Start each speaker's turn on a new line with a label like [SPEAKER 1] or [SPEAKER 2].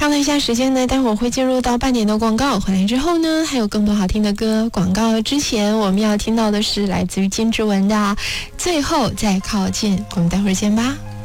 [SPEAKER 1] 看了一下时间呢，待会儿会进入到半点的广告，回来之后呢还有更多好听的歌。广告之前我们要听到的是来自于金志文的《最后再靠近》，我们待会儿见吧。